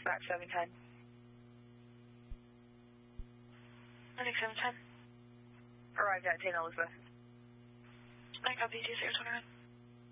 Back 710. Medic 710. Arrived at 10 Elizabeth. I copy 2021.